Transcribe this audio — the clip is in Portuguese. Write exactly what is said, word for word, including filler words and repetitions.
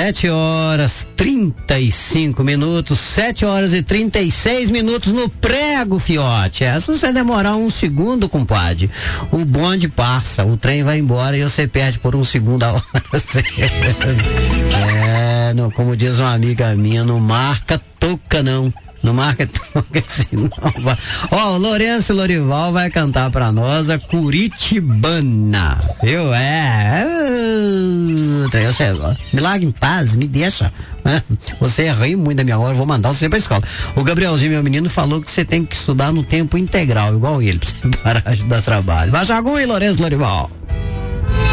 Sete horas trinta e cinco minutos, sete horas e trinta e seis minutos no prego, fiote. É, se você demorar um segundo, compadre, o bonde passa, o trem vai embora e você perde por um segundo a hora. É, não, como diz uma amiga minha, não marca toca não. Não marca toca assim, não vai. Ó, o Lourenço Lorival vai cantar pra nós a Curitibana, viu? É, é você, milagre em paz, me deixa. Você ri muito da minha hora, vou mandar você pra escola. O Gabrielzinho, meu menino, falou que você tem que estudar no tempo integral, igual ele, pra você parar de dar trabalho. Vai, Jagu e Lourenço Lorival.